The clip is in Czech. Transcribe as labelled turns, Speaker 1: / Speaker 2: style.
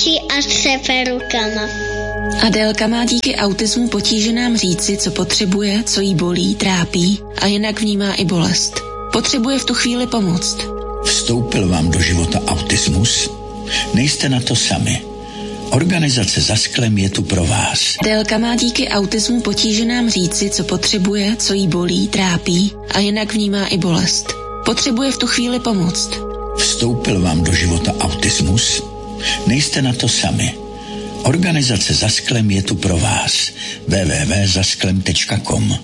Speaker 1: očí a třepe rukama.
Speaker 2: Adélka má díky autismu potíženám říci, co potřebuje, co jí bolí, trápí a jinak vnímá i bolest. Potřebuje v tu chvíli pomoct.
Speaker 3: Vstoupil vám do života autismus? Nejste na to sami. Organizace Za sklem je tu pro vás.
Speaker 2: Adélka má díky autismu potíženám říci, co potřebuje, co jí bolí, trápí a jinak vnímá i bolest. Potřebuje v tu chvíli pomoct.
Speaker 3: Vstoupil vám do života autismus? Nejste na to sami. Organizace Za sklem je tu pro vás. www.zasklem.com